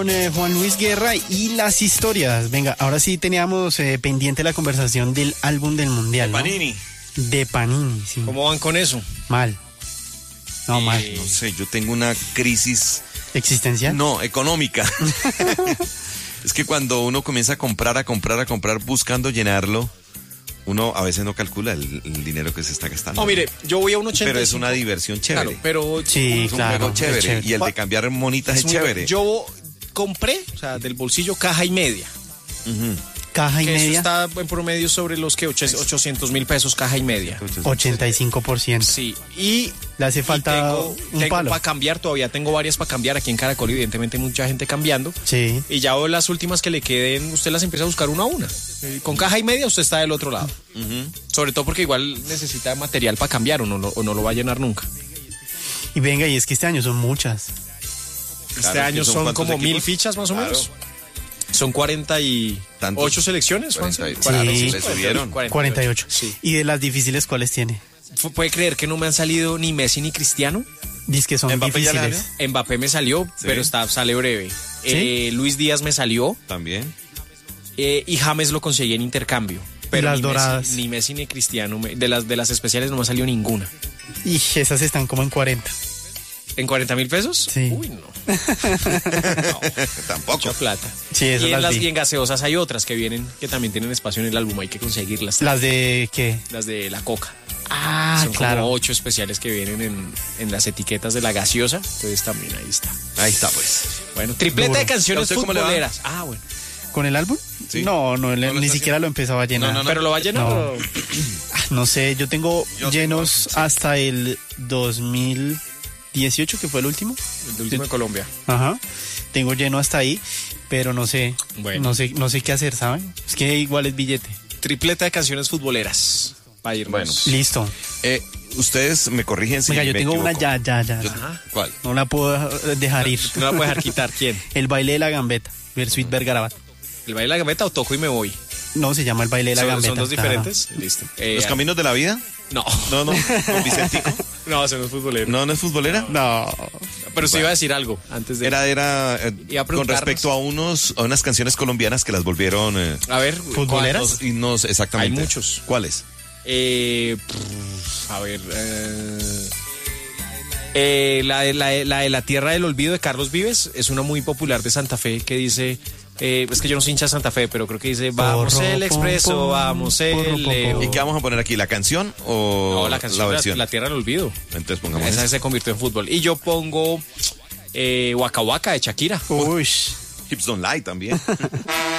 Juan Luis Guerra y las historias. Venga, ahora sí teníamos pendiente la conversación del álbum del Mundial, ¿no? Panini. De Panini, sí. ¿Cómo van con eso? Mal. No, mal. No sé, yo tengo una crisis... ¿Existencial? No, económica. Es que cuando uno comienza a comprar buscando llenarlo, uno a veces no calcula el dinero que se está gastando. No, mire, yo voy a un 85. Pero es una diversión chévere. Claro, pero... Sí, Es un claro. juego chévere. Es chévere. Y el de cambiar monitas es muy- chévere. Yo compré, o sea, del bolsillo caja y media. Ujú. Caja y Que eso media, está en promedio sobre los que 800,000 pesos caja y media. 85%. Sí, y Le hace falta un palo. para cambiar, todavía tengo varias para cambiar. Aquí en Caracol, evidentemente, hay mucha gente cambiando. Sí. Y ya las últimas que le queden, usted las empieza a buscar una a una. Con caja y media usted está del otro lado. Sobre todo porque igual necesita material para cambiar o no lo va a llenar nunca. Y venga, y es que este año son muchas. Este Claro, año ¿que son son cuántos como 1,000 equipos? fichas más o Claro. menos. Son 48 ¿Tantos? selecciones, Juanse. 48. Sí. Le subieron. 48. Sí. ¿Y de las difíciles cuáles tiene? ¿Puede creer que no me han salido ni Messi ni Cristiano? Dice que son Mbappé ya difíciles. Mbappé me salió, Sí. pero sale breve. ¿Sí? Luis Díaz me salió También. y James lo conseguí en intercambio. Pero las ni doradas? Ni Messi ni Cristiano. De las especiales no me salió ninguna. Y esas están como en 40. ¿En 40,000 pesos? Sí. Uy, no. Tampoco. Mucha plata. Sí, esas y, las vi. y en gaseosas hay otras que vienen, que también tienen espacio en el álbum. Hay que conseguirlas. ¿Las de qué? Las de la Coca. Ah, Son claro. como 8 especiales que vienen en las etiquetas de la gaseosa. Entonces también ahí está. Ahí está, pues. Bueno, tripleta Duro. de canciones ¿Y a usted cómo le va? futboleras. Ah, bueno. ¿Con el álbum? Sí. No, ¿No lo ni está siquiera lo empezaba a llenar. No. ¿Pero lo va a llenar? No. o- No sé, yo tengo Yo llenos tengo, sí. hasta el 2018, que fue el último. El de último de Colombia. Ajá. Tengo lleno hasta ahí, pero no sé. Bueno. No sé qué hacer, ¿saben? Es que igual es billete. Tripleta de canciones futboleras. Para irnos. Bueno. Listo. Ustedes me corrigen si Venga, yo me tengo una equivoco. ya. Ajá. ¿Cuál? No la puedo dejar ir. No la puedes dejar quitar. ¿Quién? El baile de la gambeta. Versuit Vergarabat. ¿El baile de la gambeta o toco y me voy? No, se llama el baile de la gambeta. ¿Son dos claro. diferentes? Listo. ¿Los caminos de la vida? No. No. ¿Con Vicentico? No, ese no es futbolero. ¿No es futbolera? No. Pero usted iba a decir algo antes de... Era Iba a con preguntarnos. respecto a unas canciones colombianas que las volvieron A ver. ¿Futboleras? ¿cuántos? exactamente. Hay muchos. ¿Cuáles? A ver. La de la Tierra del Olvido de Carlos Vives es una muy popular de Santa Fe que dice... es que yo no soy hincha de Santa Fe, pero creo que dice vamos Porro, el expreso, pom, pom, vamos porro, el pom, Leo. pom. ¿Y qué vamos a poner aquí? ¿La canción o No, la canción, versión? la Tierra del Olvido. Entonces pongamos Esa esa. se convirtió en fútbol. Y yo pongo Waka Waka de Shakira. Uy. Hips Don't Lie también.